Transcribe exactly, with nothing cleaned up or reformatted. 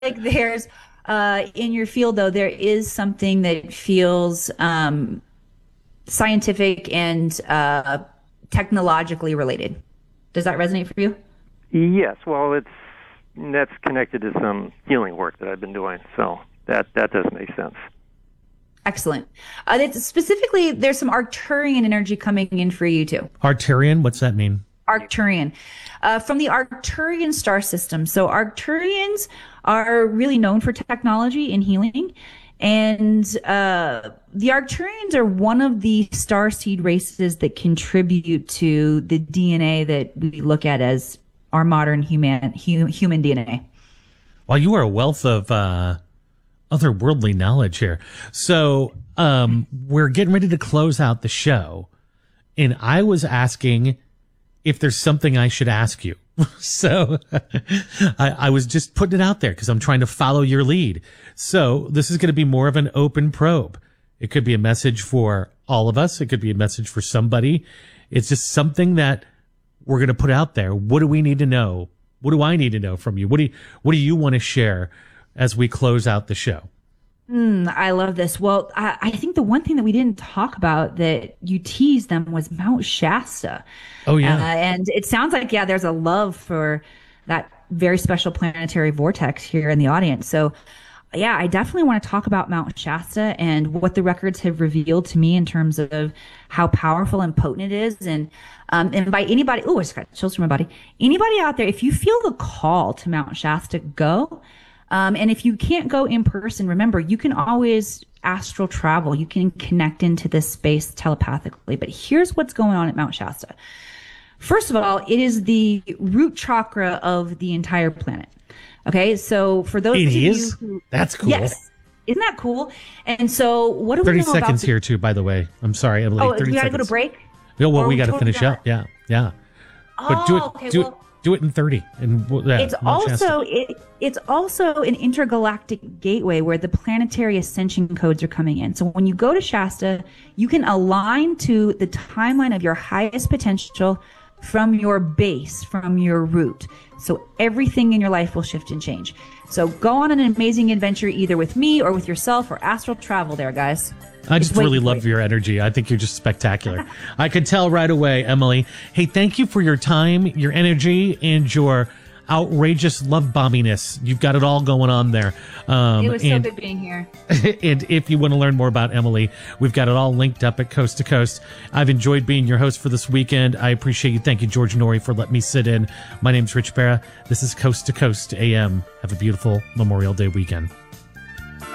like there's uh, in your field though, there is something that feels um, scientific and uh, technologically related. Does that resonate for you? Yes. Well, it's that's connected to some healing work that I've been doing, so that that does make sense. Excellent. Uh, it's specifically, there's some Arcturian energy coming in for you too. Arcturian? What's that mean? Arcturian. Uh, from the Arcturian star system. So Arcturians are really known for technology and healing. And uh, the Arcturians are one of the starseed races that contribute to the D N A that we look at as our modern human, hu- human D N A. Well, you are a wealth of... Uh... otherworldly knowledge here. So, um, we're getting ready to close out the show, and I was asking if there's something I should ask you. So, I, I was just putting it out there because I'm trying to follow your lead. So, this is going to be more of an open probe. It could be a message for all of us. It could be a message for somebody. It's just something that we're going to put out there. What do we need to know? What do I need to know from you? What do you, what do you want to share as we close out the show? Mm, I love this. Well, I, I think the one thing that we didn't talk about that you teased them was Mount Shasta. Oh, yeah. Uh, and it sounds like, yeah, there's a love for that very special planetary vortex here in the audience. So, yeah, I definitely want to talk about Mount Shasta and what the records have revealed to me in terms of how powerful and potent it is. And um, and by anybody, oh, I just got chills from my body. Anybody out there, if you feel the call to Mount Shasta, go. Um, and if you can't go in person, remember, you can always astral travel. You can connect into this space telepathically. But here's what's going on at Mount Shasta. First of all, it is the root chakra of the entire planet. Okay, so for those it of is? you who... That's cool. Yes. Isn't that cool? And so what do we know about... thirty seconds here, too, by the way. I'm sorry, Emily. Oh, thirty we got to seconds. go to break? No, well, Or we we got to totally finish got up. Yeah, yeah. Oh, But do it, okay, do, well... it, do it in thirty. And yeah, It's Mount Shasta. also it, it's also an intergalactic gateway where the planetary ascension codes are coming in. So when you go to Shasta, you can align to the timeline of your highest potential from your base, from your root. So everything in your life will shift and change. So go on an amazing adventure either with me or with yourself or astral travel there, guys. I just It's way really too love late. your energy. I think you're just spectacular. I could tell right away, Emily. Hey, thank you for your time, your energy, and your outrageous love bombiness. You've got it all going on there. Um, It was and, so good being here. and if you want to learn more about Emily, we've got it all linked up at Coast to Coast. I've enjoyed being your host for this weekend. I appreciate you. Thank you, George Nori, for letting me sit in. My name's Rich Barra. This is Coast to Coast A M. Have a beautiful Memorial Day weekend.